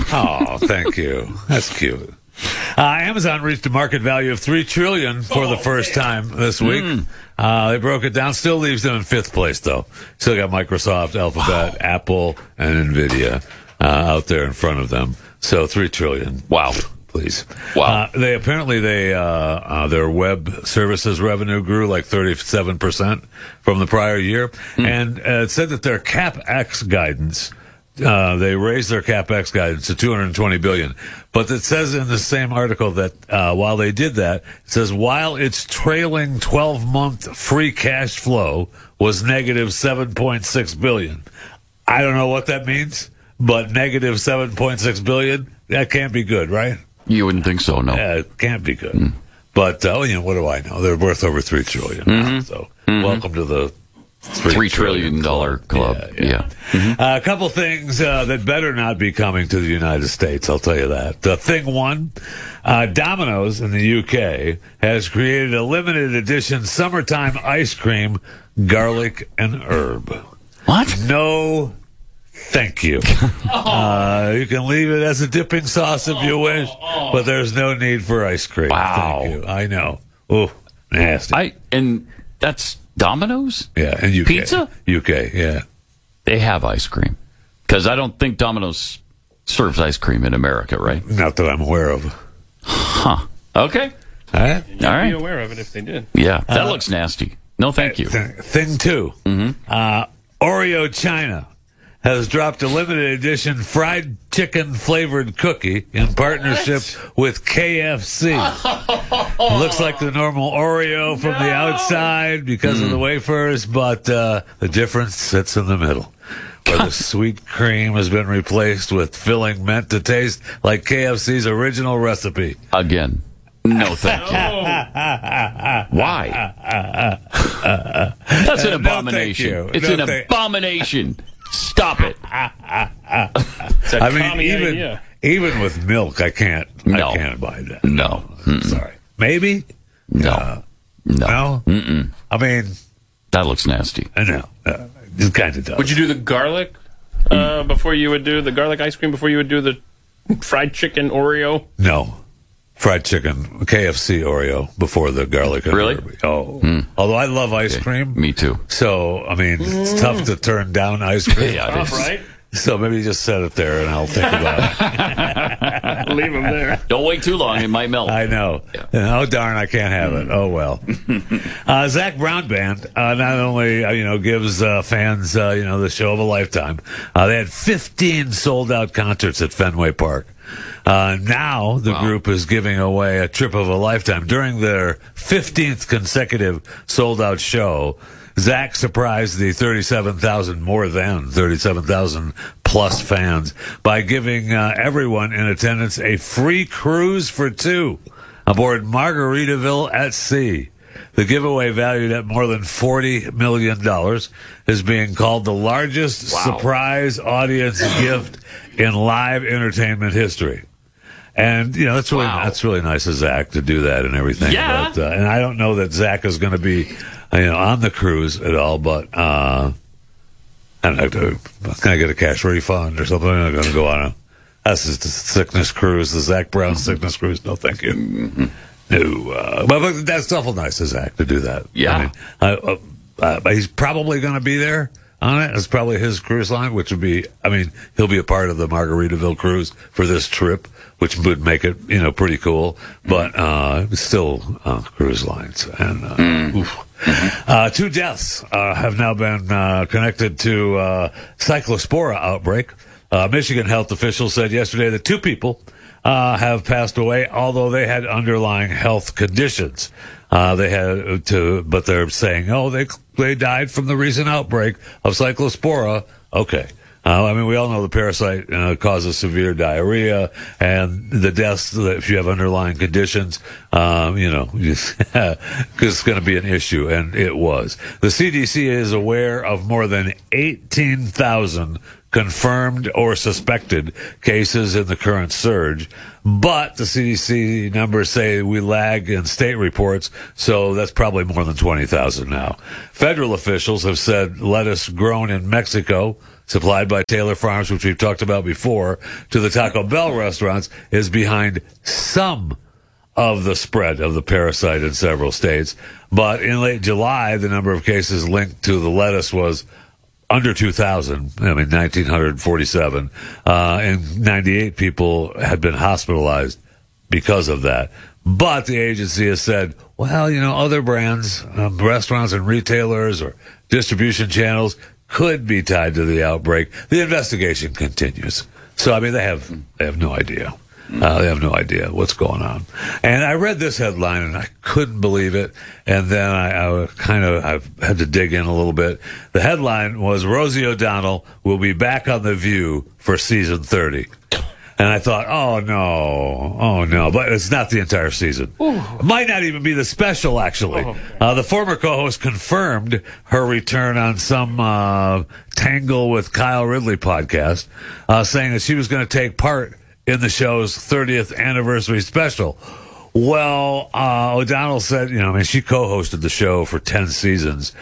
Oh, thank you. That's cute. Amazon reached a market value of $3 trillion for the first time this week. They broke it down. Still leaves them in fifth place, though. Still got Microsoft, Alphabet, Apple, and Nvidia out there in front of them. So $3 trillion. Wow. Please. Wow. Their web services revenue grew like 37% from the prior year. And it said that their CapEx guidance, they raised their CapEx guidance to $220 billion. But it says in the same article that while they did that, it says while its trailing 12-month free cash flow was negative $7.6 billion. I don't know what that means, but negative $7.6 billion, that can't be good, right? You wouldn't think so, no. Yeah, it can't be good. But, what do I know? They're worth over $3 trillion now, so welcome to the $3 trillion club. Yeah. A couple things that better not be coming to the United States, I'll tell you that. Thing one, Domino's in the UK has created a limited edition summertime ice cream, garlic and herb. What? No, thank you. You can leave it as a dipping sauce if you wish, but there's no need for ice cream. Wow. Thank you. I know. Oh, nasty. And that's Domino's? Yeah, and UK. Pizza? UK, yeah. They have ice cream. Because I don't think Domino's serves ice cream in America, right? Not that I'm aware of. Huh. Okay. All right. You'd be aware of it if they did. Yeah, that looks nasty. No, thank you. Thing two, Oreo China has dropped a limited edition fried chicken flavored cookie in partnership with KFC. Looks like the normal Oreo from the outside because of the wafers, but the difference sits in the middle, where the sweet cream has been replaced with filling meant to taste like KFC's original recipe. Again. No, thank you. Why? That's an abomination. No, it's an abomination. Stop it. It's a commie idea. Even with milk, I can't buy that. No. Sorry. Maybe? No. No? Mm-mm. I mean, that looks nasty. I know. It kind of does. Would you do the garlic before you would do the garlic ice cream before you would do the fried chicken Oreo? No. Fried chicken, KFC Oreo before the garlic and Really? herb. Oh. Although I love ice cream. Me too. So, I mean, it's tough to turn down ice cream. Yeah, it Tough, is. right? So maybe just set it there and I'll think about it. Leave them there. Don't wait too long. It might melt. I know. Yeah. Oh, darn, I can't have it. Oh, well. Zach Brown Band not only, gives fans, the show of a lifetime. They had 15 sold-out concerts at Fenway Park. Now the group is giving away a trip of a lifetime. During their 15th consecutive sold-out show, Zach surprised the 37,000 plus fans by giving everyone in attendance a free cruise for two aboard Margaritaville at Sea. The giveaway, valued at more than $40 million, is being called the largest surprise audience gift in live entertainment history. And, that's really nice of Zach to do that and everything. Yeah. But, and I don't know that Zach is going to be, on the cruise at all, but, I don't know, can I get a cash refund or something? I'm going to go on that's just a sickness cruise, the Zach Brown sickness cruise. No, thank you. Mm-hmm. No, but that's awful nice of Zach to do that. Yeah. He's probably going to be there on it. It's probably his cruise line, which would be, he'll be a part of the Margaritaville cruise for this trip, which would make it, pretty cool. But still cruise lines. And two deaths have now been connected to Cyclospora outbreak. Michigan health officials said yesterday that two people have passed away, although they had underlying health conditions. But they're saying, they died from the recent outbreak of Cyclospora. Okay. We all know the parasite causes severe diarrhea, and the deaths, if you have underlying conditions, it's going to be an issue, and it was. The CDC is aware of more than 18,000 confirmed or suspected cases in the current surge, but the CDC numbers say we lag in state reports, so that's probably more than 20,000 now. Federal officials have said lettuce grown in Mexico supplied by Taylor Farms, which we've talked about before, to the Taco Bell restaurants, is behind some of the spread of the parasite in several states. But in late July, the number of cases linked to the lettuce was under 2,000, 1,947, and 98 people had been hospitalized because of that. But the agency has said, well, other brands, restaurants and retailers or distribution channels could be tied to the outbreak. The investigation continues. So, they have no idea. They have no idea what's going on. And I read this headline and I couldn't believe it. And then I've had to dig in a little bit. The headline was Rosie O'Donnell will be back on The View for season 30. And I thought, oh no. But it's not the entire season. It might not even be the special, actually. The former co-host confirmed her return on some Tangle with Kyle Ridley podcast, saying that she was going to take part in the show's 30th anniversary special. Well, O'Donnell said, she co-hosted the show for 10 seasons.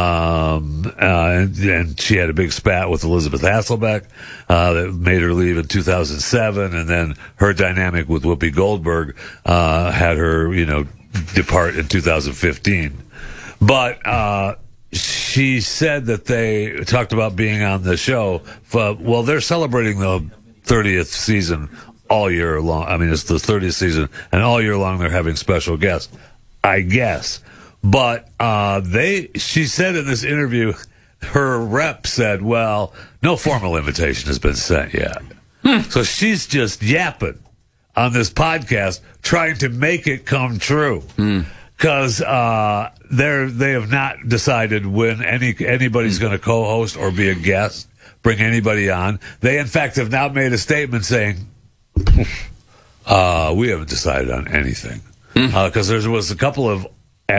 And she had a big spat with Elizabeth Hasselbeck, that made her leave in 2007. And then her dynamic with Whoopi Goldberg, had her, depart in 2015. But, she said that they talked about being on the show. They're celebrating the 30th season all year long. It's the 30th season, and all year long they're having special guests, I guess. But she said in this interview, her rep said, well, no formal invitation has been sent yet. So she's just yapping on this podcast, trying to make it come true. Because they have not decided when anybody's going to co-host or be a guest, bring anybody on. They, in fact, have now made a statement saying, we haven't decided on anything. Because there was a couple of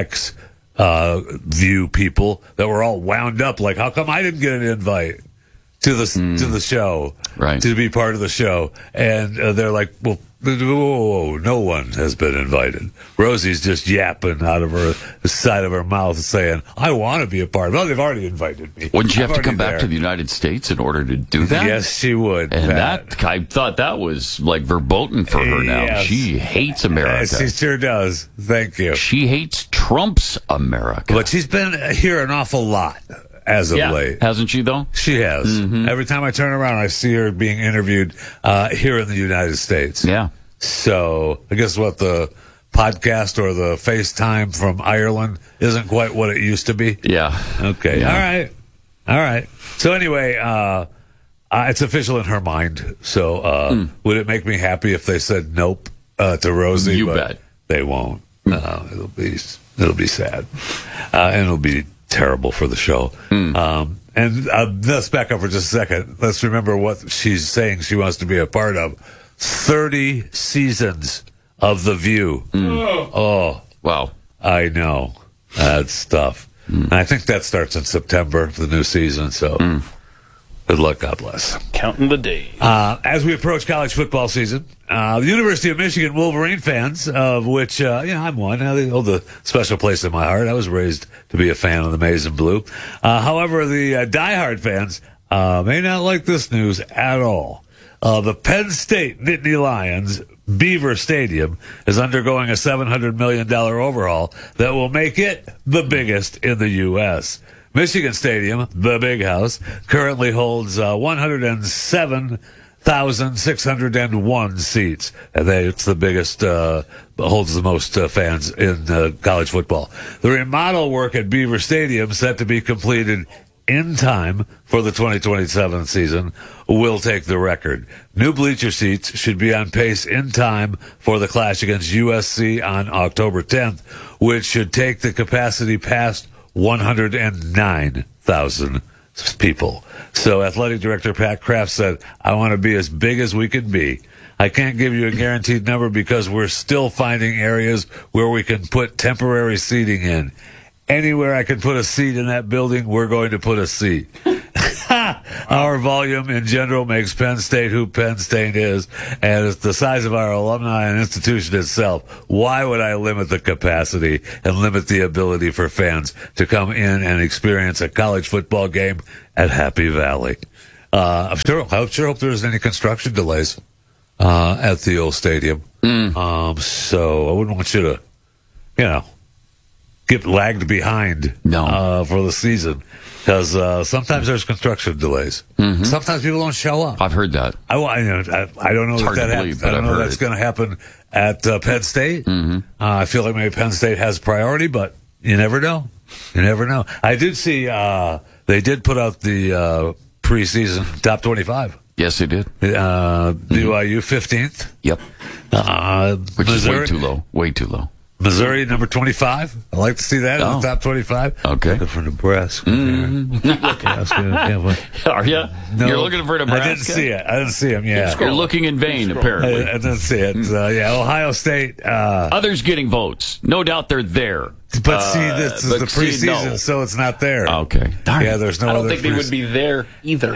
View people that were all wound up, like, how come I didn't get an invite to the show, right, to be part of the show? And they're like, well, no one has been invited. Rosie's just yapping out of the side of her mouth saying, I want to be a part of it. Oh, they've already invited me. Wouldn't you have to come back to the United States in order to do that? Yes, she would. And I thought that was like verboten for her now. Yes. She hates America. Yes, she sure does. Thank you. She hates Trump's America. But she's been here an awful lot as of late. Hasn't she, though? She has. Mm-hmm. Every time I turn around, I see her being interviewed here in the United States. Yeah. So I guess the podcast or the FaceTime from Ireland isn't quite what it used to be. Yeah. Okay. Yeah. All right. So anyway, it's official in her mind. So would it make me happy if they said nope to Rosie? You bet. They won't. It'll be sad. And it'll be terrible for the show. And let's back up for just a second. Let's remember what she's saying she wants to be a part of. 30 seasons of The View. Oh. Wow. I know. That's tough. And I think that starts in September, the new season, so good luck, God bless. Counting the days. As we approach college football season, the University of Michigan Wolverine fans, of which I'm one, they hold a special place in my heart. I was raised to be a fan of the Maize and Blue. However, the diehard fans may not like this news at all. The Penn State Nittany Lions Beaver Stadium is undergoing a $700 million overhaul that will make it the biggest in the U.S. Michigan Stadium, the Big House, currently holds 107,601 seats. And it's the biggest, holds the most fans in college football. The remodel work at Beaver Stadium, set to be completed in time for the 2027 season, will take the record. New bleacher seats should be on pace in time for the clash against USC on October 10th, which should take the capacity past 109,000 people. So athletic director Pat Kraft said, I want to be as big as we can be. I can't give you a guaranteed number because we're still finding areas where we can put temporary seating in. Anywhere I can put a seat in that building, we're going to put a seat. Our volume in general makes Penn State who Penn State is, and it's the size of our alumni and institution itself. Why would I limit the capacity and limit the ability for fans to come in and experience a college football game at Happy Valley? I sure hope there isn't any construction delays at the old stadium. So I wouldn't want you to, get lagged behind for the season, because sometimes there's construction delays. Sometimes people don't show up. I've heard that. I don't know It's hard that to happens. believe, but I don't I've know heard that's it. going to happen at Penn State. I feel like maybe Penn State has priority, but you never know. You never know. I did see they did put out the preseason top 25. Yes, they did. BYU 15th. Yep. Which is way too low. Way too low. Missouri number 25. I like to see that in Oh. the top 25. Okay. Looking for Nebraska. Are you? No, You're looking for Nebraska? I didn't see him. Yeah, You're looking in vain, apparently. I didn't see it. Ohio State. Others getting votes. No doubt they're there. But see, this is but the see, preseason, no. so it's not there. Okay. Darn Yeah, it. there's no I don't other. think they would be there either.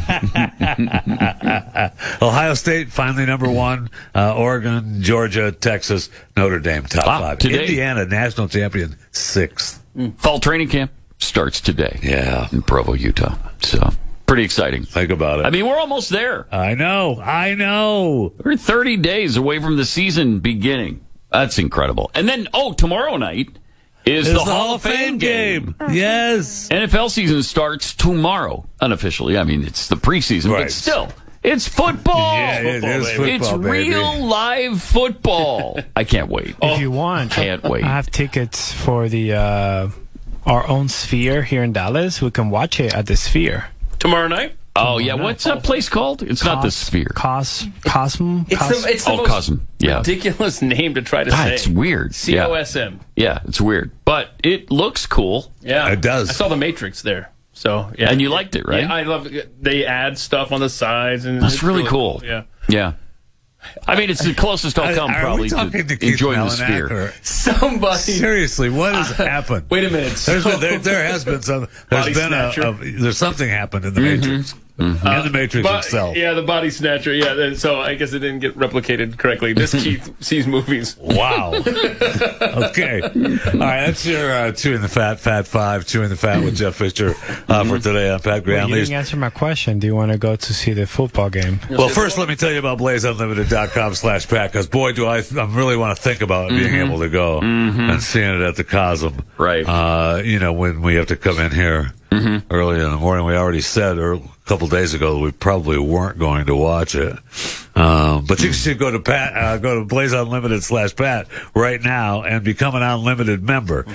Ohio State finally number 1. Oregon, Georgia, Texas, Notre Dame top 5. Today. Indiana national champion 6th. Fall training camp starts today. Yeah, In Provo, Utah. So, pretty exciting. think about it. I mean, we're almost there. I know. We're 30 days away from the season beginning. That's incredible. And then, tomorrow night is It's the Hall of Fame game. Yes. NFL season starts tomorrow, unofficially. I mean, it's the preseason, Right. but still, it's football. Yeah, it is football, It's baby. real live football. I can't wait. If you want, Can't wait. I have tickets for the our own Sphere here in Dallas. We can watch it at the Sphere. Tomorrow night? Oh, yeah. What's that place called? It's not the Sphere. Cosm. It's the most Cosm. Yeah. ridiculous name to try to God, say. it's weird. COSM. Yeah, it's weird. But it looks cool. Yeah. It does. I saw the Matrix there. So, yeah. And you liked it, right? Yeah, I love it. They add stuff on the sides. And That's it's really cool. Yeah. Yeah. I mean, it's the closest I'll come Are we probably talking to Keith enjoying the Malinak, Sphere. or- Somebody. Seriously, what has happened? Wait a minute. There has been some. There's Body been snatcher. there's something happened in the Matrix. In the Matrix itself. Yeah, the body snatcher. Yeah, so I guess it didn't get replicated correctly. This Keith sees movies. Wow. Okay. All right, that's your Chewing the Fat, Fat 5, Chewing the Fat with Jeff Fisher for today on Pat Graham. You didn't answer my question. Do you want to go to see the football game? Well, first, let me tell you about BlazeUnlimited.com/Pat, because boy, do I really want to think about being able to go and seeing it at the Cosm. Right. When we have to come in here early in the morning. We already said a couple days ago that we probably weren't going to watch it. But you should go to Blaze Unlimited/Pat right now and become an unlimited member.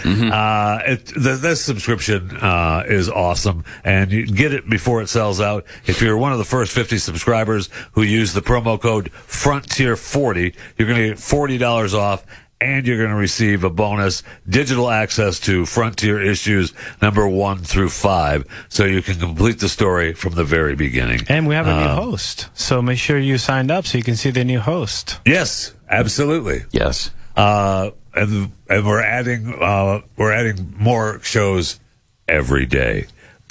This subscription is awesome, and you can get it before it sells out. If you're one of the first 50 subscribers who use the promo code Frontier40, you're going to get $40 off. And you're going to receive a bonus digital access to Frontier issues number 1 through 5, so you can complete the story from the very beginning. And we have a new host, so make sure you signed up so you can see the new host. Yes, absolutely. Yes. And we're adding more shows every day.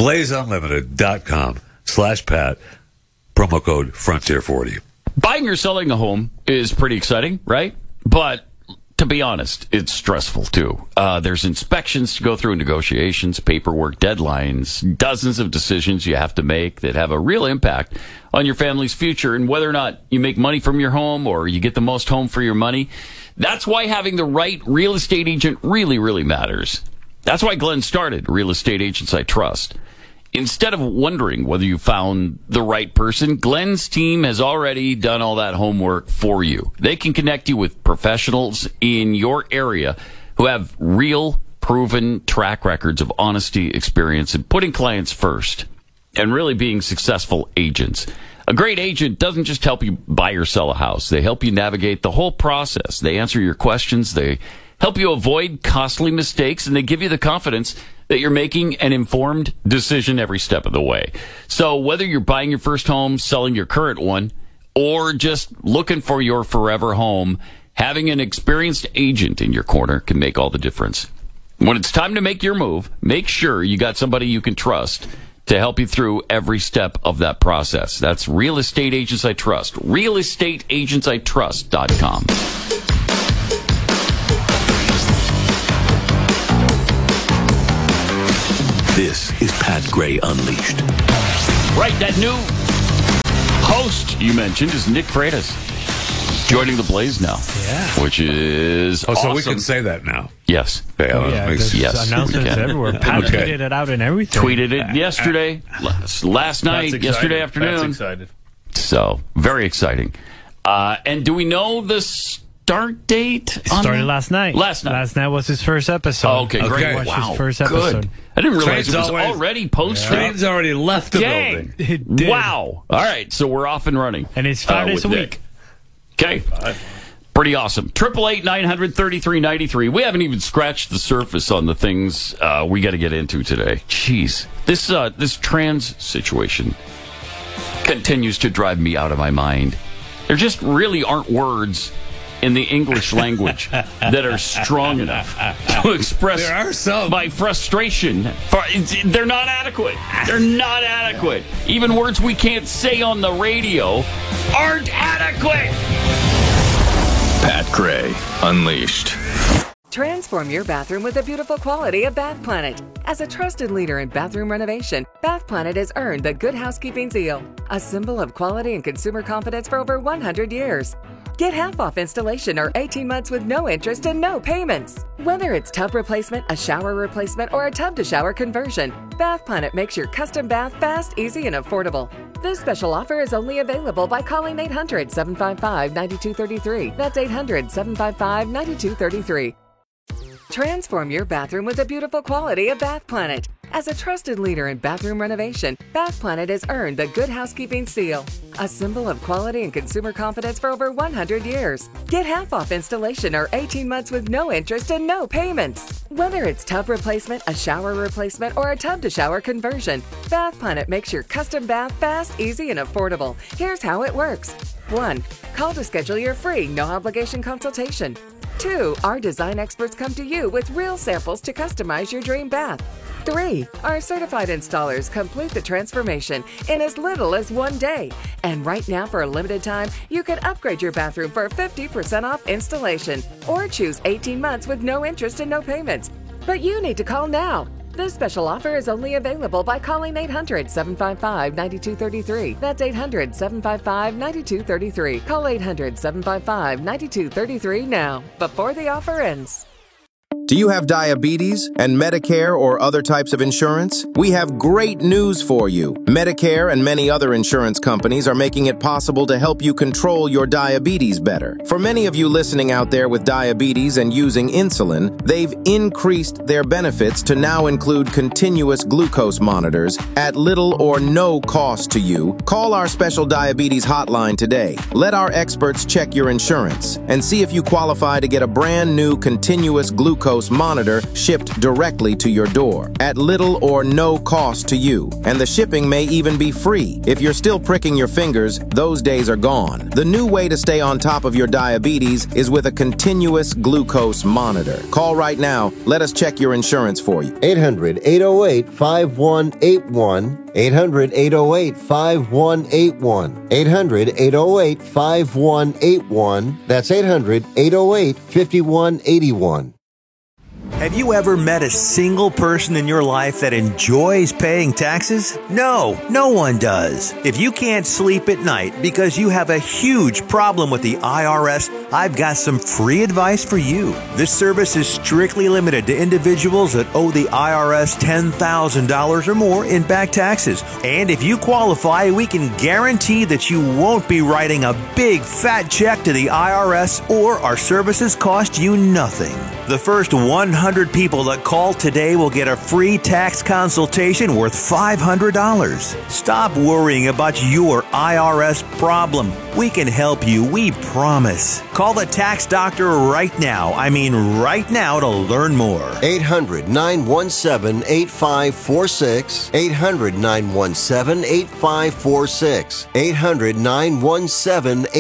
BlazeUnlimited.com/Pat, promo code Frontier40. Buying or selling a home is pretty exciting, right? But to be honest, it's stressful too. There's inspections to go through, negotiations, paperwork, deadlines, dozens of decisions you have to make that have a real impact on your family's future and whether or not you make money from your home or you get the most home for your money. That's why having the right real estate agent really, really matters. That's why Glenn started Real Estate Agents I Trust. Instead of wondering whether you found the right person, Glenn's team has already done all that homework for you. They can connect you with professionals in your area who have real, proven track records of honesty, experience, and putting clients first, and really being successful agents. A great agent doesn't just help you buy or sell a house. They help you navigate the whole process. They answer your questions. They help you avoid costly mistakes, and they give you the confidence that you're making an informed decision every step of the way. So whether you're buying your first home, selling your current one, or just looking for your forever home, having an experienced agent in your corner can make all the difference. When it's time to make your move, make sure you got somebody you can trust to help you through every step of that process. That's Real Estate Agents I Trust. RealestateAgentsITrust.com. This is Pat Gray Unleashed. Right, that new host you mentioned is Nick Freitas. Joining the Blaze now. Yeah. Which is So awesome. we can say that now. Yes. Okay, There's Yes, announcements we can. everywhere. Pat Okay. tweeted it out and everything. Tweeted it yesterday, last night, Pat's yesterday excited. Pat's afternoon. excited. So, very exciting. And do we know the start date? It started last night. Last night. Last night was his first episode. Oh, okay, great. Okay. Watched Wow, his first good. episode. I didn't realize Train's it was always- already posted. Train's already left the Dang. building. It did. Wow. All right, so we're off and running. And it's 5 days with a Nick. week. Okay. Pretty awesome. 888-900-3393. We haven't even scratched the surface on the things we got to get into today. Jeez. This trans situation continues to drive me out of my mind. There just really aren't words in the English language that are strong enough to express There are some. my frustration. They're not adequate. They're not adequate. Even words we can't say on the radio aren't adequate. Pat Gray Unleashed. Transform your bathroom with the beautiful quality of Bath Planet. As a trusted leader in bathroom renovation, Bath Planet has earned the Good Housekeeping seal, a symbol of quality and consumer confidence for over 100 years. Get half off installation or 18 months with no interest and no payments. Whether it's tub replacement, a shower replacement, or a tub-to-shower conversion, Bath Planet makes your custom bath fast, easy, and affordable. This special offer is only available by calling 800-755-9233. That's 800-755-9233. Transform your bathroom with the beautiful quality of Bath Planet. As a trusted leader in bathroom renovation, Bath Planet has earned the Good Housekeeping seal, a symbol of quality and consumer confidence for over 100 years. Get half off installation or 18 months with no interest and no payments. Whether it's tub replacement, a shower replacement, or a tub-to-shower conversion, Bath Planet makes your custom bath fast, easy, and affordable. Here's how it works. 1. Call to schedule your free, no-obligation consultation. 2. Our design experts come to you with real samples to customize your dream bath. 3. Our certified installers complete the transformation in as little as 1 day. And right now, for a limited time, you can upgrade your bathroom for 50% off installation or choose 18 months with no interest and no payments. But you need to call now. This special offer is only available by calling 800-755-9233. That's 800-755-9233. Call 800-755-9233 now, before the offer ends. Do you have diabetes and Medicare or other types of insurance? We have great news for you. Medicare and many other insurance companies are making it possible to help you control your diabetes better. For many of you listening out there with diabetes and using insulin, they've increased their benefits to now include continuous glucose monitors at little or no cost to you. Call our special diabetes hotline today. Let our experts check your insurance and see if you qualify to get a brand new continuous glucose monitor shipped directly to your door at little or no cost to you. And the shipping may even be free. If you're still pricking your fingers, those days are gone. The new way to stay on top of your diabetes is with a continuous glucose monitor. Call right now. Let us check your insurance for you. 800-808-5181. 800-808-5181. 800-808-5181. That's 800-808-5181. Have you ever met a single person in your life that enjoys paying taxes? No, no one does. If you can't sleep at night because you have a huge problem with the IRS, I've got some free advice for you. This service is strictly limited to individuals that owe the IRS $10,000 or more in back taxes. And if you qualify, we can guarantee that you won't be writing a big fat check to the IRS, or our services cost you nothing. The first 100 people that call today will get a free tax consultation worth $500. Stop worrying about your IRS problem. We can help you, we promise. Call the tax doctor right now. I mean right now, to learn more. 800-917-8546. 800-917-8546.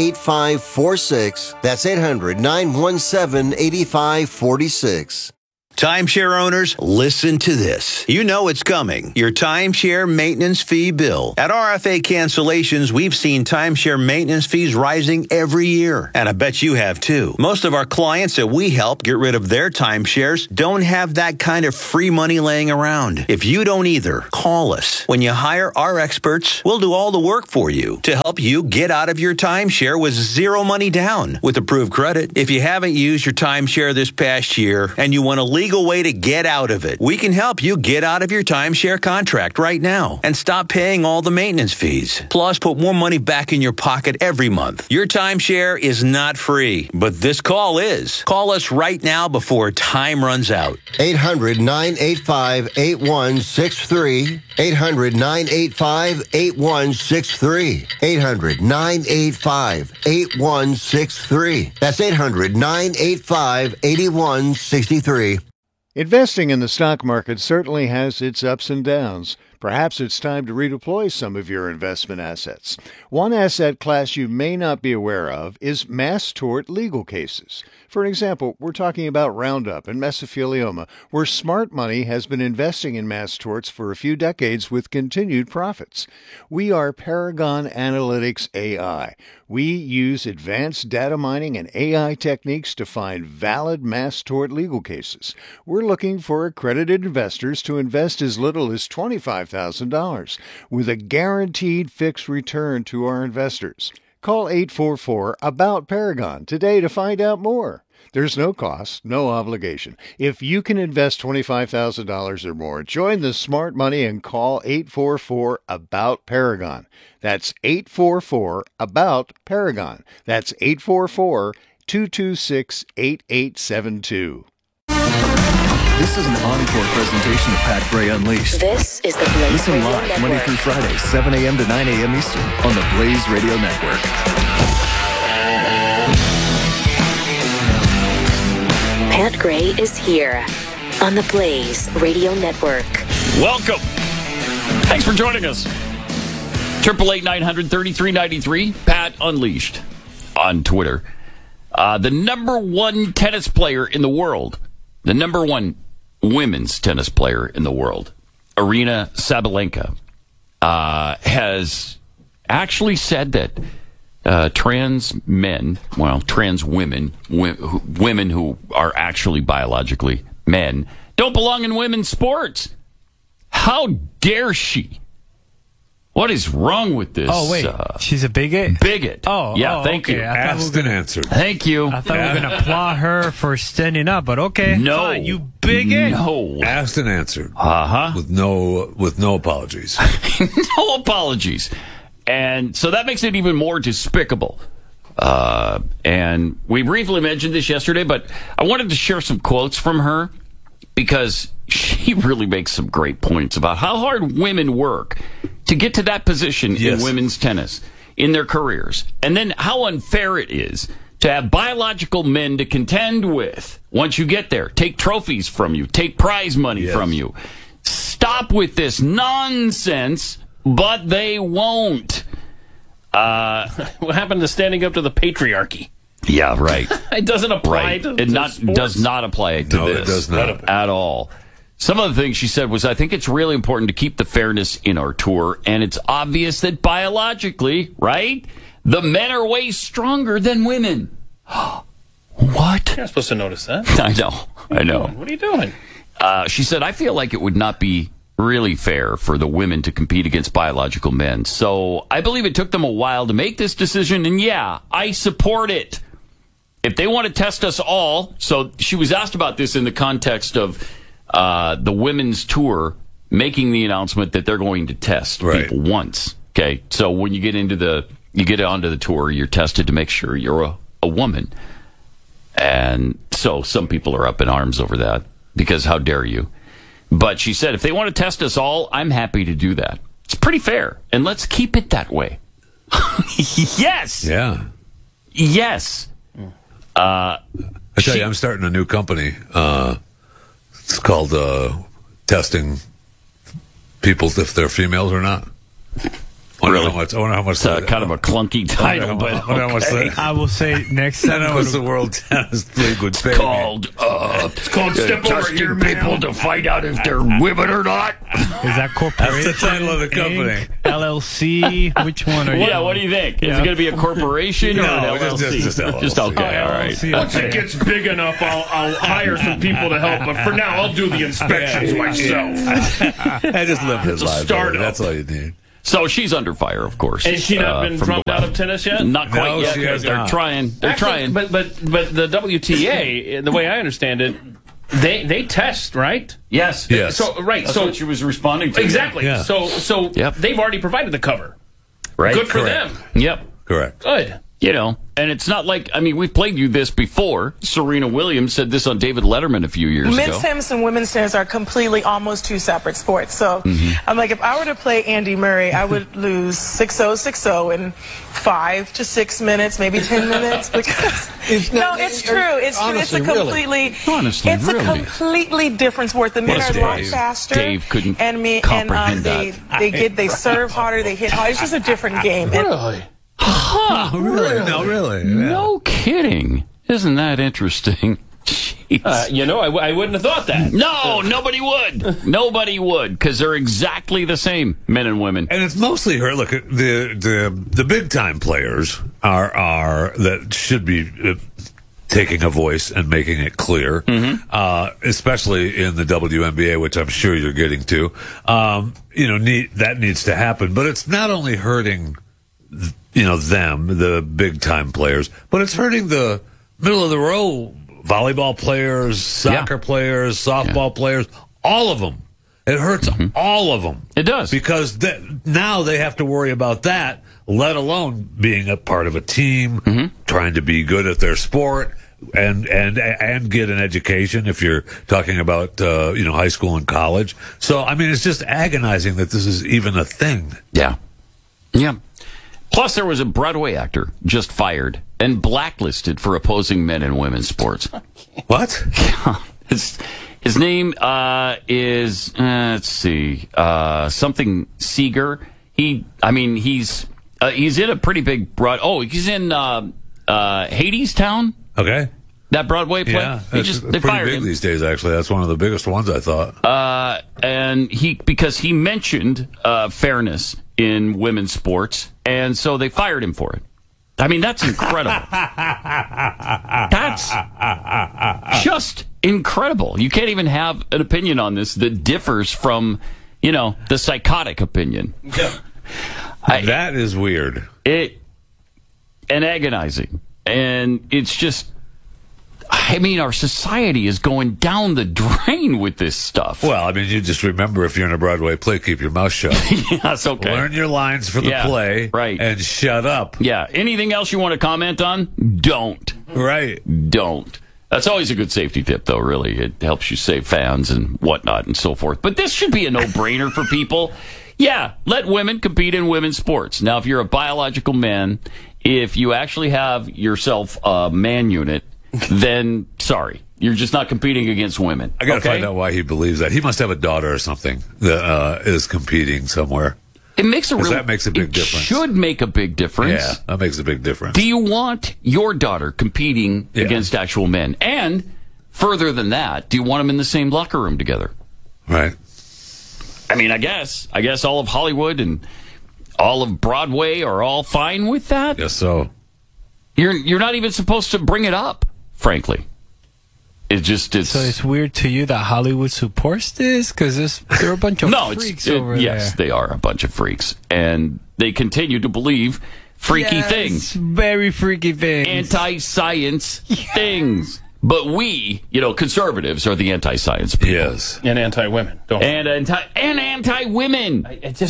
800-917-8546. That's 800-917-8546. Timeshare owners, listen to this. You know it's coming. Your timeshare maintenance fee bill. At RFA Cancellations, we've seen timeshare maintenance fees rising every year. And I bet you have too. Most of our clients that we help get rid of their timeshares don't have that kind of free money laying around. If you don't either, call us. When you hire our experts, we'll do all the work for you to help you get out of your timeshare with zero money down with approved credit. If you haven't used your timeshare this past year and you want a legal way to get out of it, we can help you get out of your timeshare contract right now and stop paying all the maintenance fees. Plus, put more money back in your pocket every month. Your timeshare is not free, but this call is. Call us right now before time runs out. 800-985-8163. 800-985-8163. 800-985-8163. That's 800-985-8163. Investing in the stock market certainly has its ups and downs. Perhaps it's time to redeploy some of your investment assets. One asset class you may not be aware of is mass tort legal cases. For example, we're talking about Roundup and mesothelioma, where smart money has been investing in mass torts for a few decades with continued profits. We are Paragon Analytics AI. We use advanced data mining and AI techniques to find valid mass tort legal cases. We're looking for accredited investors to invest as little as $25,000 with a guaranteed fixed return to our investors. Call 844-ABOUT-PARAGON today to find out more. There's no cost, no obligation. If you can invest $25,000 or more, join the smart money and call 844-ABOUT-PARAGON. That's 844-ABOUT-PARAGON. That's 844-226-8872. This is an encore presentation of Pat Gray Unleashed. This is the Blaze Listen Radio live Network. Monday through Friday, 7 a.m. to 9 a.m. Eastern on the Blaze Radio Network. Pat Gray is here on the Blaze Radio Network. Welcome. Thanks for joining us. 888-900-3393. Pat Unleashed on Twitter. The number one tennis player in the world, the number one women's tennis player in the world, Aryna Sabalenka, has actually said that trans men, well, trans women, women who are actually biologically men, don't belong in women's sports. How dare she? What is wrong with this? Oh, wait. She's a bigot? Bigot. Oh, yeah, thank okay. you. Asked and answered. Thank you. I thought we were going to applaud her for standing up, but okay. No. Fine. You bigot? No. Asked and answered. Uh-huh. With no apologies. No apologies. And so that makes it even more despicable. And we briefly mentioned this yesterday, but I wanted to share some quotes from her because she really makes some great points about how hard women work to get to that position in women's tennis in their careers. And then how unfair it is to have biological men to contend with once you get there. Take trophies from you. Take prize money from you. Stop with this nonsense, but they won't. What happened to standing up to the patriarchy? Yeah, right. It doesn't apply to it sports. does not apply to this. It does not. At all. Some of the things she said was, I think it's really important to keep the fairness in our tour, and it's obvious that biologically, right, the men are way stronger than women. What? You're not supposed to notice that. I know. What are you doing? She said, I feel like it would not be really fair for the women to compete against biological men. So I believe it took them a while to make this decision, and yeah, I support it. If they want to test us all, so she was asked about this in the context of the women's tour making the announcement that they're going to test people once. Okay, so when you get onto the tour, you're tested to make sure you're a woman. And so some people are up in arms over that because how dare you? But she said, if they want to test us all, I'm happy to do that. It's pretty fair. And let's keep it that way. Yes. Yeah. Yes. I tell you, I'm starting a new company. It's called testing people if they're females or not Really? I wonder how much. It's kind of a clunky title, but okay. I will say next time. I know it's the World Tennis League would pay me. It's called Step Over Here, people to find out if they're women or not. Is that corporation? That's the title of the company. Inc., LLC? Which one are you? Yeah, what do you think? Is it going to be a corporation or an LLC? Just LLC. Just okay, all right. Once it gets big enough, I'll hire some people to help. But for now, I'll do the inspections myself. I just live his life. Startup. That's all you need. So she's under fire, of course. Has she not been from drummed the out left. of tennis yet? Not quite No, yet. she has They're not. trying. They're trying. But the WTA, the way I understand it, they test, right? Yes. Yes. So right. That's so what she was responding to. exactly. Yeah. So Yep. they've already provided the cover. Right. Good for Correct. them. Yep. Correct. Good. You know, and it's not like, I mean, we played you this before. Serena Williams said this on David Letterman a few years Men's ago. tennis and women's tennis are completely almost two separate sports. So I'm like, if I were to play Andy Murray, I would lose 6-0, 6-0 in 5 to 6 minutes, maybe 10 minutes. Because it's true. It's true. It's a completely, it's a completely different sport. The men are a lot faster. Dave couldn't and comprehend they serve harder, they hit harder. It's just a different game. Really? Really? No, really. Yeah. No kidding. Isn't that interesting? Jeez. I wouldn't have thought that. No, nobody would. Nobody would, because they're exactly the same, men and women. And it's mostly her. Look, the big time players are that should be taking a voice and making it clear, especially in the WNBA, which I'm sure you're getting to. That needs to happen, but it's not only hurting them, the big time players, but it's hurting the middle of the row volleyball players, soccer players, softball players, all of them. It hurts all of them. It does. Because now they have to worry about that, let alone being a part of a team, trying to be good at their sport, and get an education if you're talking about, high school and college. So, I mean, it's just agonizing that this is even a thing. Yeah. Yeah. Plus, there was a Broadway actor just fired and blacklisted for opposing men and women's sports. What? His name is, let's see, something Seeger. He's in a pretty big he's in Hadestown. Okay. That Broadway play? Yeah, they pretty fired big him. these days, actually. That's one of the biggest ones, I thought. And because he mentioned fairness in women's sports, and so they fired him for it. I mean, that's incredible. That's just incredible. You can't even have an opinion on this that differs from, the psychotic opinion. Yeah. That is weird. And agonizing. And it's just, our society is going down the drain with this stuff. Well, you just remember, if you're in a Broadway play, keep your mouth shut. Yeah, that's okay. Learn your lines for the play, right, and shut up. Yeah. Anything else you want to comment on? Don't. Right. Don't. That's always a good safety tip, though, really. It helps you save fans and whatnot and so forth. But this should be a no-brainer for people. Yeah, let women compete in women's sports. Now, if you're a biological man, if you actually have yourself a man unit, then sorry, you're just not competing against women. I got to find out why he believes that. He must have a daughter or something that is competing somewhere. It makes that makes a big difference. Should make a big difference. Yeah, that makes a big difference. Do you want your daughter competing against actual men? And further than that, do you want them in the same locker room together? Right. I guess all of Hollywood and all of Broadway are all fine with that. Yes, so. You're not even supposed to bring it up, frankly. So it's weird to you that Hollywood supports this? Because they're a bunch of freaks over there. Yes, they are a bunch of freaks. And they continue to believe freaky things. Very freaky things. Anti-science things. But we, conservatives are the anti-science people. Yes. And anti-women. And anti-women.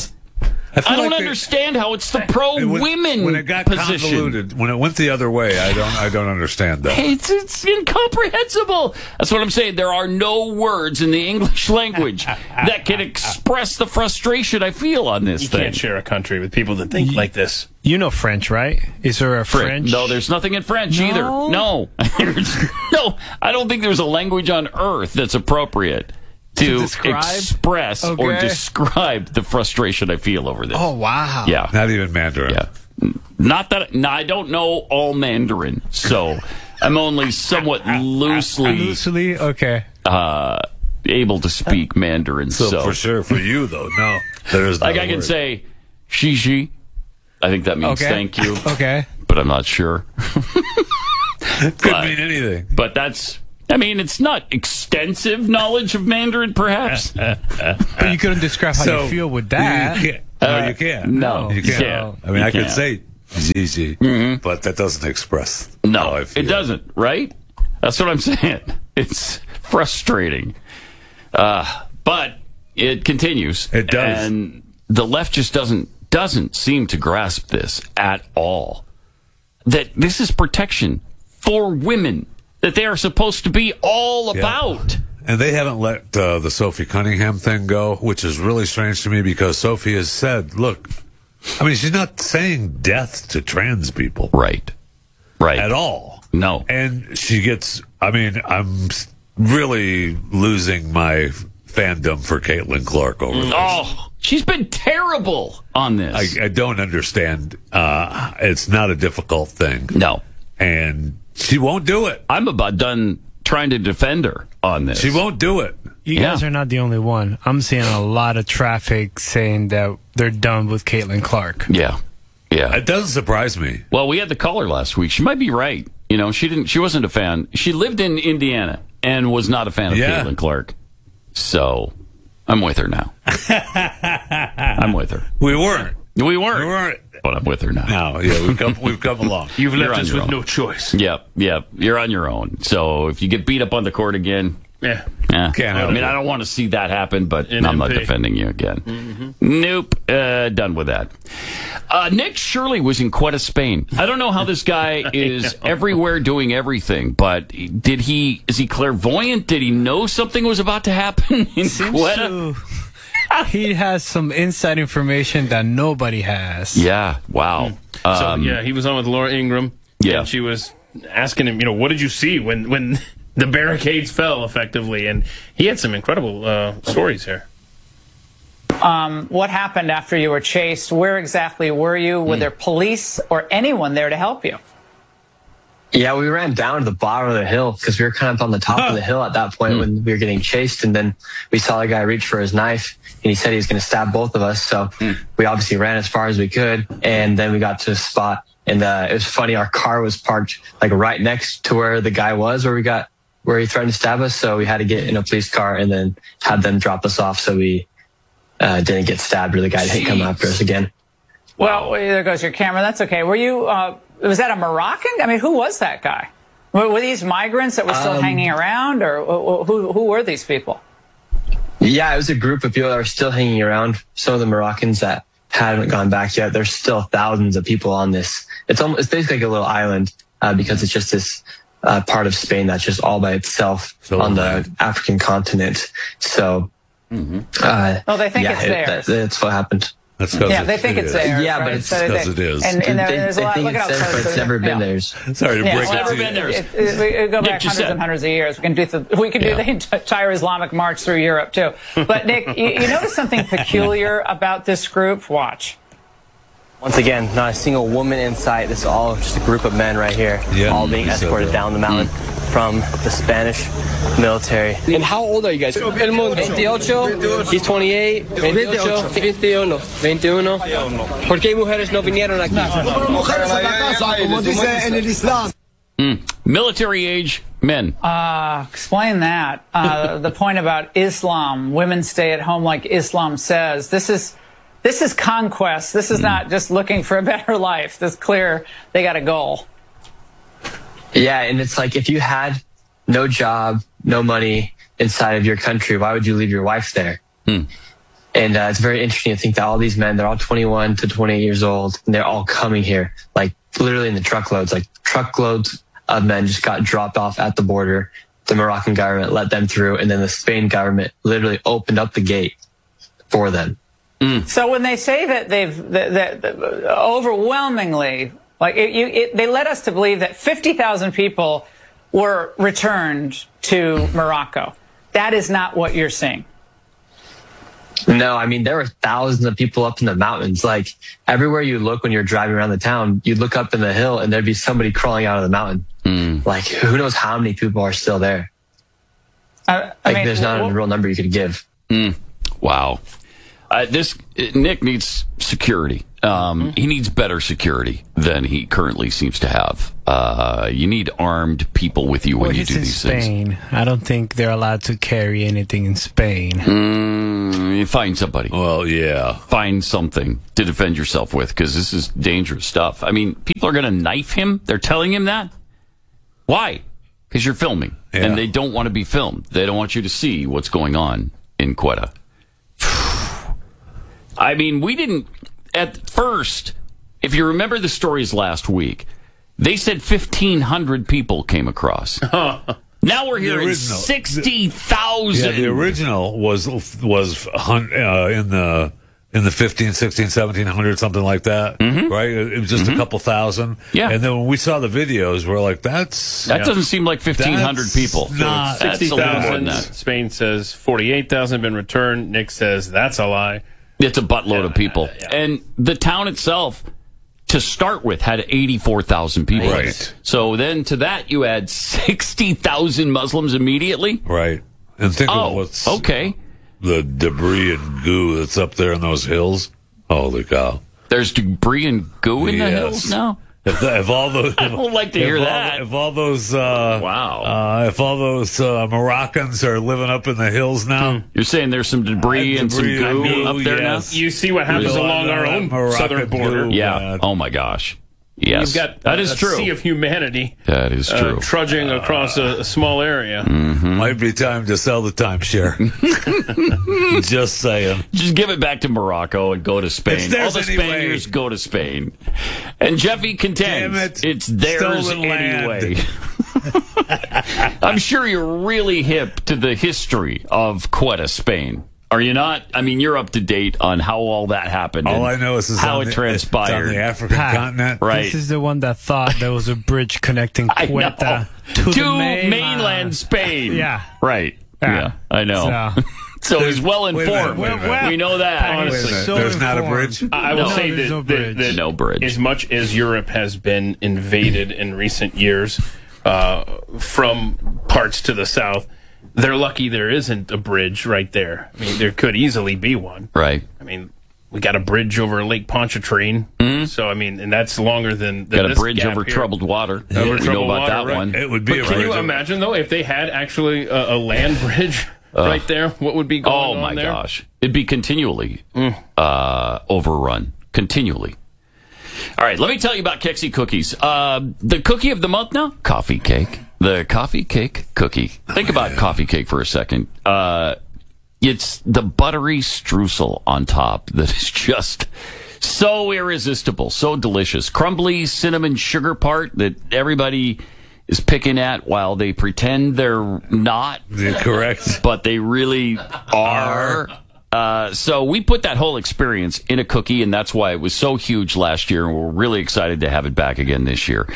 I don't understand how it's the pro-women when it got position. Convoluted, when it went the other way, I don't understand that. It's incomprehensible. That's what I'm saying. There are no words in the English language that can express the frustration I feel on this thing. You can't share a country with people that think like this. You know French, right? Is there a French? No, there's nothing in French either. No. No, I don't think there's a language on earth that's appropriate to describe? express or Okay. describe the frustration I feel over this. Oh, wow. Yeah. Not even Mandarin. Yeah. Not that I don't know all Mandarin, so I'm only somewhat loosely okay. Able to speak Mandarin. So for sure, for you though, no, there is like not I a can word. say "shishi." I think that means Okay. thank you. Okay. But I'm not sure. Could mean anything. But that's. I mean, it's not extensive knowledge of Mandarin, perhaps. But you couldn't describe how you feel with that. You can't. No, you can't. No, you can't. can't. I mean, You I could can't. say Zizi, but that doesn't express. No, how I feel. it doesn't, right? That's what I'm saying. It's frustrating. But it continues. It does. And the left just doesn't seem to grasp this at all. That this is protection for women that they are supposed to be all about. And they haven't let the Sophie Cunningham thing go, which is really strange to me because Sophie has said, look, I mean, she's not saying death to trans people. Right. At all. No. And she gets, I mean, I'm really losing my fandom for Caitlin Clark over this. Oh, she's been terrible on this. I don't understand. It's not a difficult thing. No. And she won't do it. I'm about done trying to defend her on this. She won't do it. You guys are not the only one. I'm seeing a lot of traffic saying that they're done with Caitlin Clark. Yeah. Yeah. It doesn't surprise me. Well, we had the caller last week. She might be right. You know, she wasn't a fan. She lived in Indiana and was not a fan of Yeah. Caitlin Clark. So I'm with her now. I'm with her. We weren't. But I'm with her now. Now, yeah, we've come along. You've You're left on us your with own. no choice. Yep. You're on your own. So if you get beat up on the court again, Yeah. Can't I help mean, it. I don't want to see that happen, but In I'm not MP. defending you again. Nope. Done with that. Nick Shirley was in Quetta, Spain. I don't know how this guy is everywhere doing everything, but is he clairvoyant? Did he know something was about to happen in Quetta? He has some inside information that nobody has. Yeah. Wow. So yeah, he was on with Laura Ingraham. Yeah. And she was asking him, what did you see when the barricades fell, effectively? And he had some incredible stories here. What happened after you were chased? Where exactly were you? Were there police or anyone there to help you? Yeah, we ran down to the bottom of the hill because we were kind of on the top of the hill at that point when we were getting chased. And then we saw the guy reach for his knife and he said he was going to stab both of us. So we obviously ran as far as we could. And then we got to a spot and it was funny. Our car was parked like right next to where the guy was, where he threatened to stab us. So we had to get in a police car and then had them drop us off so we didn't get stabbed or the guy didn't come after us again. Well, there goes your camera. That's okay. Were you, was that a Moroccan? I mean, who was that guy? Were these migrants that were still hanging around, or who were these people? Yeah, it was a group of people that were still hanging around. Some of the Moroccans that haven't gone back yet. There's still thousands of people on this. It's basically like a little island because it's just this part of Spain that's just all by itself on the African continent. So, they think it's theirs. That's what happened. That's they think it's theirs. Yeah, right? but it's So because it is. And there's a lot. They Look think at it's how theirs, but it's never been yeah. theirs. Sorry to break It's it never to been you. theirs. We go back Nick, you hundreds said- and hundreds of years. We can do the entire Islamic march through Europe too. But Nick, you notice something peculiar about this group? Watch. Once again, not a single woman in sight. This is all just a group of men right here, Yeah, all being he said escorted that. down the mountain from the Spanish military. And how old are you guys? 28. He's 28. 21. 21. ¿Por qué mujeres no vinieron aquí? Military age men. Explain that. The point about Islam, women stay at home like Islam says. This is conquest. This is not just looking for a better life. This is clear they got a goal. Yeah, and it's like if you had no job, no money inside of your country, why would you leave your wife there? And it's very interesting to think that all these men, they're all 21 to 28 years old, and they're all coming here, like literally in the truckloads. Like truckloads of men just got dropped off at the border. The Moroccan government let them through, and then the Spain government literally opened up the gate for them. So when they say that that overwhelmingly, like they led us to believe that 50,000 people were returned to Morocco. that is not what you're seeing. No, I mean, there were thousands of people up in the mountains. Like, everywhere you look when you're driving around the town, you'd look up in the hill and there'd be somebody crawling out of the mountain. Like, who knows how many people are still there? I mean, there's not a real number you could give. Wow. Nick needs security. He needs better security than he currently seees to have. You need armed people with you when you do these things. Spain. I don't think they're allowed to carry anything in Spain. You find somebody. Well, yeah. Find something to defend yourself with, because this is dangerous stuff. I mean, people are going to knife him. They're telling him that. Why? Because you're filming, and they don't want to be filmed. They don't want you to see what's going on in Quetta. I mean, we didn't, at first, if you remember the stories last week, they said 1,500 people came across. Now we're hearing 60,000. Yeah, the original was in the 15, 16, 1700, something like that, right? It was just a couple thousand. Yeah. And then when we saw the videos, we're like, that doesn't seem like 1,500 people. Not 60,000. Spain says 48,000 have been returned. Nick says that's a lie. It's a buttload of people. And the town itself, to start with, had 84,000 people. Right. So then to that, you add 60,000 Muslims immediately? Right. And think of what's the debris and goo that's up there in those hills. Holy cow. There's debris and goo in the hills now? If all those, I don't like to hear that. If all those, if all those Moroccans are living up in the hills now, you're saying there's some debris and some goo up there now. You see what happens along our own southern border. Yeah. Oh my gosh. Yes, you've got that is true. Sea of humanity. That is true. Trudging across a small area. Might be time to sell the timeshare. Just saying. Just give it back to Morocco and go to Spain. It's theirs All the anyway. Spaniards go to Spain. And Jeffy contends it's theirs anyway. I'm sure you're really hip to the history of Quetta, Spain. Are you not? I mean, you're up to date on how all that happened. All I know is how it transpired. It's on the African continent. Right. This is the one that thought there was a bridge connecting Quetta to mainland Spain. Yeah. Right. Yeah, I know. So he's well informed. We know that. Honestly, there's not a bridge. I will say that no bridge. As much as Europe has been invaded in recent years from parts to the south, they're lucky there isn't a bridge right there. I mean, there could easily be one. Right. I mean, we got a bridge over Lake Pontchartrain. So, I mean, and that's longer than got a this bridge gap over here. troubled water. Over We know troubled about water, that right. one. It would be But a can bridge. you imagine, though, if they had actually a land bridge right there, what would be going on there? Oh, my gosh. It'd be continually overrun. Continually. All right, let me tell you about Kexi cookies. The cookie of the month now? Coffee cake. The coffee cake cookie. Think about coffee cake for a second. It's the buttery streusel on top that is just so irresistible, so delicious. Crumbly cinnamon sugar part that everybody is picking at while they pretend they're not. Correct. But they really are. So we put that whole experience in a cookie, and that's why it was so huge last year, and we're really excited to have it back again this year.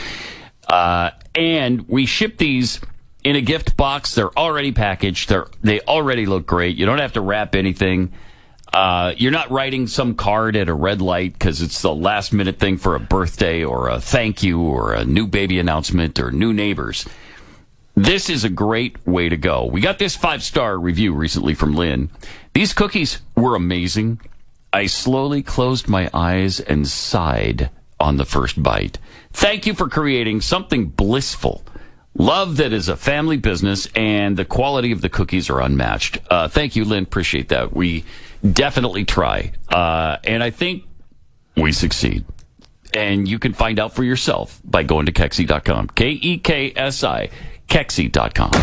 And we ship these in a gift box. They're already packaged. They already look great. You don't have to wrap anything. You're not writing some card at a red light because it's the last minute thing for a birthday or a thank you or a new baby announcement or new neighbors. This is a great way to go. We got this 5-star review recently from Lynn. These cookies were amazing. I slowly closed my eyes and sighed on the first bite. Thank you for creating something blissful. Love that is a family business, and the quality of the cookies are unmatched. Thank you, Lynn. Appreciate that. We definitely try. And I think we succeed. And you can find out for yourself by going to Kexi.com. K-E-K-S-I. Kexi.com.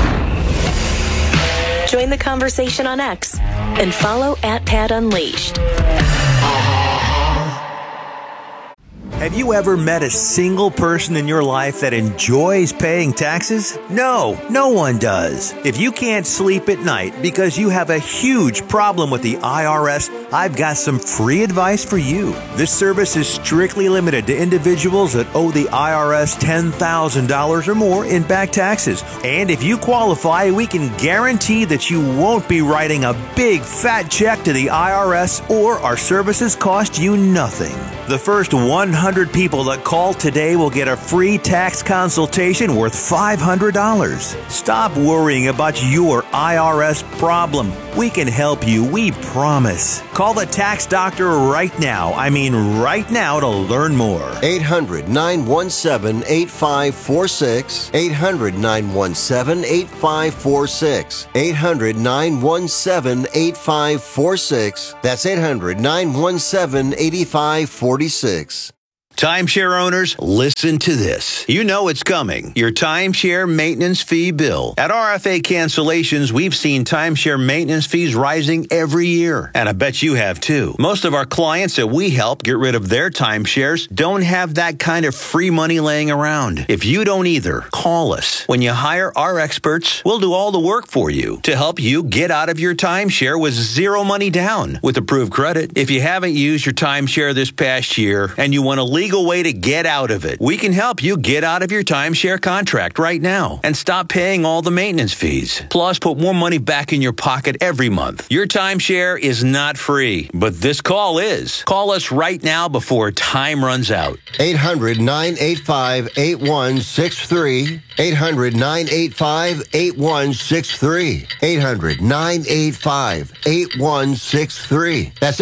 Join the conversation on X and follow @PatUnleashed. Have you ever met a single person in your life that enjoys paying taxes? No, no one does. If you can't sleep at night because you have a huge problem with the IRS I've got some free advice for you. This service is strictly limited to individuals that owe the IRS $10,000 or more in back taxes. And if you qualify, we can guarantee that you won't be writing a big fat check to the IRS, or our services cost you nothing. The first 100 people that call today will get a free tax consultation worth $500. Stop worrying about your IRS problem. We can help you, we promise. Call the tax doctor right now. I mean right now to learn more. 800-917-8546. 800-917-8546. 800-917-8546. That's 800-917-8546. Timeshare owners, listen to this. You know it's coming. Your timeshare maintenance fee bill. At RFA Cancellations, we've seen timeshare maintenance fees rising every year. And I bet you have too. Most of our clients that we help get rid of their timeshares don't have that kind of free money laying around. If you don't either, call us. When you hire our experts, we'll do all the work for you to help you get out of your timeshare with zero money down with approved credit. If you haven't used your timeshare this past year and you want to leave way to get out of it, we can help you get out of your timeshare contract right now and stop paying all the maintenance fees. Plus, put more money back in your pocket every month. Your timeshare is not free, but this call is. Call us right now before time runs out. 800-985-8163. 800-985-8163. 800-985-8163. That's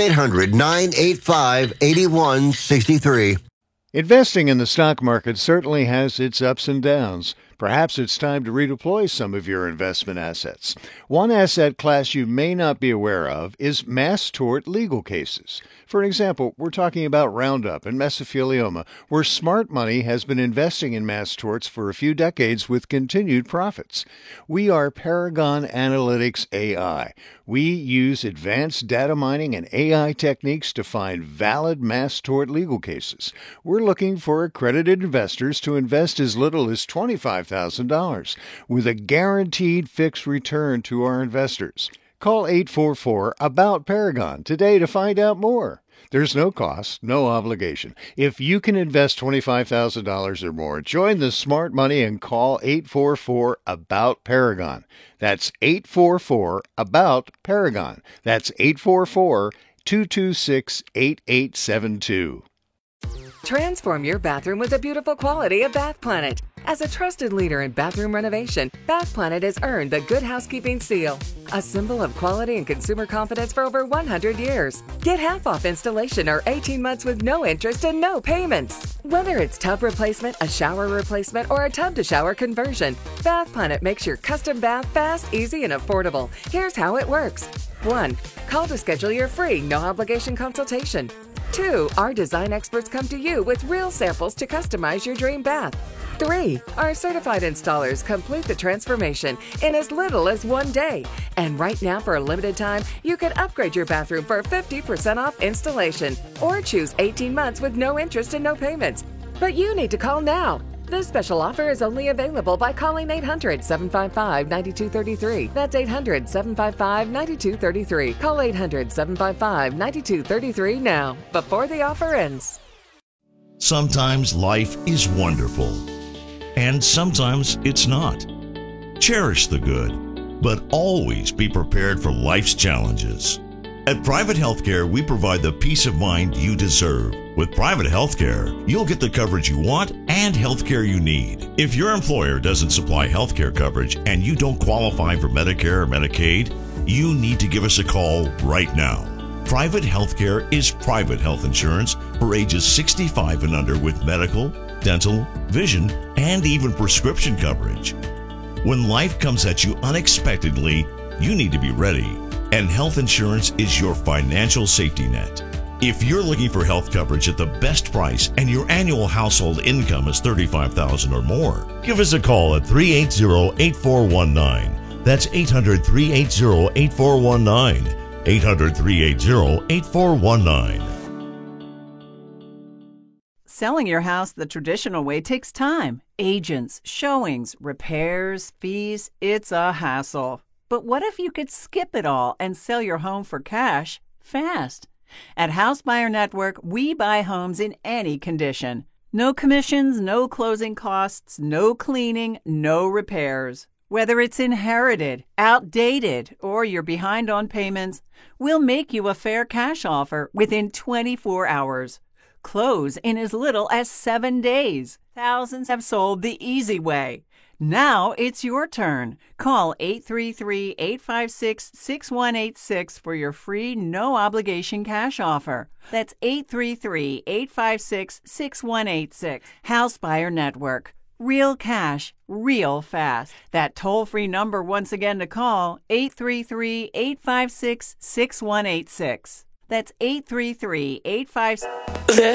800-985-8163. Investing in the stock market certainly has its ups and downs. Perhaps it's time to redeploy some of your investment assets. One asset class you may not be aware of is mass tort legal cases. For example, we're talking about Roundup and mesothelioma, where smart money has been investing in mass torts for a few decades with continued profits. We are Paragon Analytics AI. We use advanced data mining and AI techniques to find valid mass tort legal cases. We're looking for accredited investors to invest as little as $25,000 with a guaranteed fixed return to our investors. Call 844-ABOUT-PARAGON today to find out more. There's no cost, no obligation. If you can invest $25,000 or more, join the smart money and call 844-ABOUT-PARAGON. That's 844-ABOUT-PARAGON. That's 844-226-8872. Transform your bathroom with the beautiful quality of Bath Planet. As a trusted leader in bathroom renovation, Bath Planet has earned the Good Housekeeping seal, a symbol of quality and consumer confidence for over 100 years. Get half off installation or 18 months with no interest and no payments. Whether it's tub replacement, a shower replacement, or a tub-to-shower conversion, Bath Planet makes your custom bath fast, easy, and affordable. Here's how it works. 1. Call to schedule your free, no-obligation consultation. 2. Our design experts come to you with real samples to customize your dream bath. 3. Our certified installers complete the transformation in as little as 1 day. And right now, for a limited time, you can upgrade your bathroom for 50% off installation or choose 18 months with no interest and no payments. But you need to call now. This special offer is only available by calling 800-755-9233. That's 800-755-9233. Call 800-755-9233 now, before the offer ends. Sometimes life is wonderful, and sometimes it's not. Cherish the good, but always be prepared for life's challenges. At Private Healthcare, we provide the peace of mind you deserve. With Private Healthcare, you'll get the coverage you want and healthcare you need. If your employer doesn't supply healthcare coverage and you don't qualify for Medicare or Medicaid, you need to give us a call right now. Private Healthcare is private health insurance for ages 65 and under with medical, dental, vision, and even prescription coverage. When life comes at you unexpectedly, you need to be ready. And health insurance is your financial safety net. If you're looking for health coverage at the best price and your annual household income is $35,000 or more, give us a call at 380-8419. That's 800-380-8419. 800-380-8419. Selling your house the traditional way takes time. Agents, showings, repairs, fees. It's a hassle. But what if you could skip it all and sell your home for cash fast. At House Buyer Network, we buy homes in any condition. No commissions, no closing costs, no cleaning, no repairs. Whether it's inherited, outdated, or you're behind on payments, we'll make you a fair cash offer within 24 hours. Close in as little as 7 days. Thousands have sold the easy way. Now it's your turn. Call 833-856-6186 for your free, no-obligation cash offer. That's 833-856-6186. House Buyer Network. Real cash, real fast. That toll-free number once again to call, 833-856-6186. That's 833-856...